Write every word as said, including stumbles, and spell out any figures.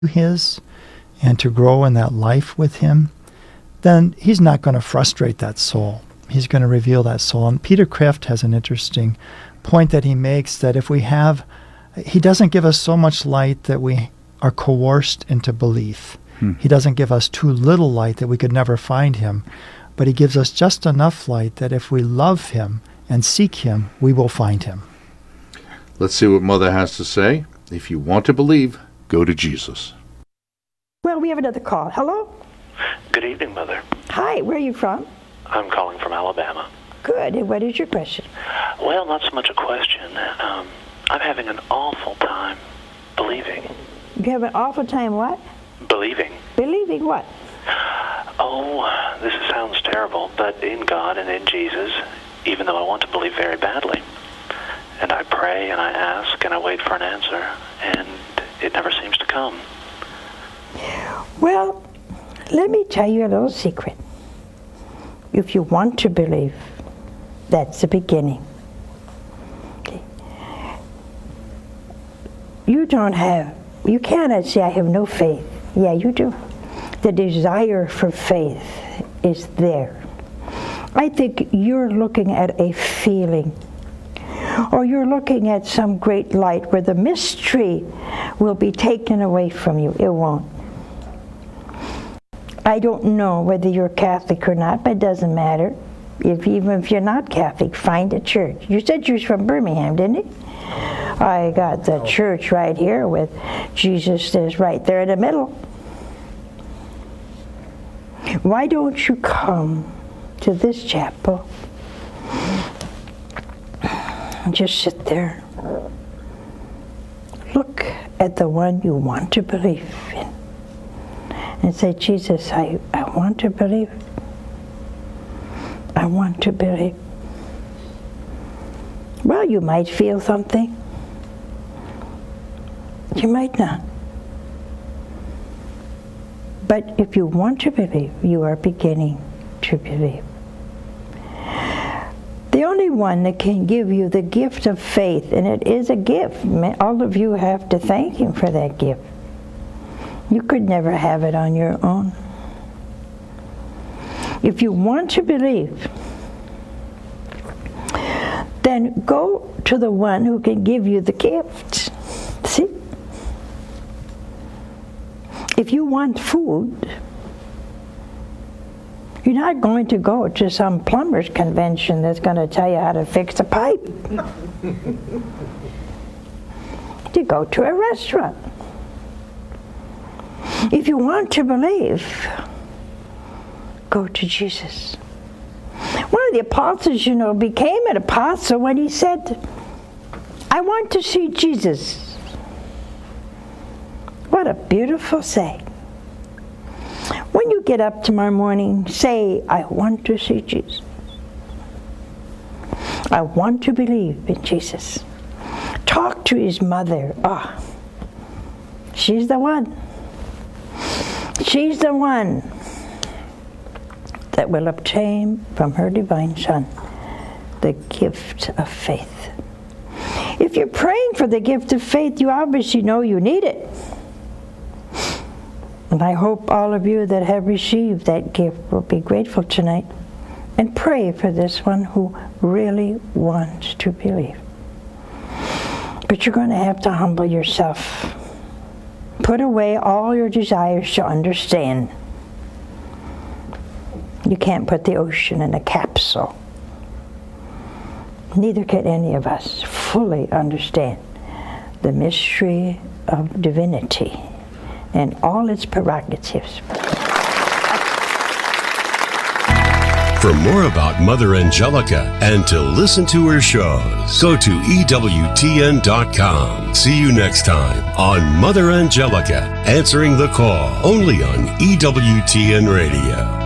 his and to grow in that life with him, then he's not going to frustrate that soul. He's going to reveal that soul. And Peter Kreeft has an interesting point that he makes, that if we have, he doesn't give us so much light that we are coerced into belief. Hmm. He doesn't give us too little light that we could never find him, but he gives us just enough light that if we love him and seek him, we will find him. Let's see what Mother has to say. If you want to believe, go to Jesus. Well, we have another call. Hello? Good evening, Mother. Hi, where are you from? I'm calling from Alabama. Good. And what is your question? Well, not so much a question. Um, I'm having an awful time believing. You have an awful time what? Believing. Believing what? Oh, this sounds terrible, but in God and in Jesus, even though I want to believe very badly. And I pray and I ask and I wait for an answer, and it never seems to come. Well, let me tell you a little secret. If you want to believe, that's the beginning. Okay. You don't have, you cannot say, I have no faith. Yeah, you do. The desire for faith is there. I think you're looking at a feeling, or you're looking at some great light where the mystery will be taken away from you. It won't. I don't know whether you're Catholic or not, but it doesn't matter. If even if you're not Catholic, find a church. You said you're from Birmingham, didn't you? I got the church right here with Jesus is right there in the middle. Why don't you come to this chapel and just sit there? Look at the one you want to believe in and say, Jesus, I, I want to believe. I want to believe. Well, you might feel something. You might not. But if you want to believe, you are beginning to believe. The only one that can give you the gift of faith, and it is a gift, all of you have to thank him for that gift. You could never have it on your own. If you want to believe, then go to the one who can give you the gift. See? If you want food, you're not going to go to some plumber's convention that's going to tell you how to fix a pipe. You go to a restaurant. If you want to believe, go to Jesus. One of the apostles, you know, became an apostle when he said, I want to see Jesus. What a beautiful saying. When you get up tomorrow morning, say, I want to see Jesus. I want to believe in Jesus. Talk to his mother. Ah, oh, she's the one. She's the one that will obtain from her divine Son the gift of faith. If you're praying for the gift of faith, you obviously know you need it. And I hope all of you that have received that gift will be grateful tonight and pray for this one who really wants to believe. But you're going to have to humble yourself. Put away all your desires to understand. You can't put the ocean in a capsule. Neither can any of us fully understand the mystery of divinity and all its prerogatives. For more about Mother Angelica and to listen to her shows, go to E W T N dot com. See you next time on Mother Angelica, answering the call, only on E W T N Radio.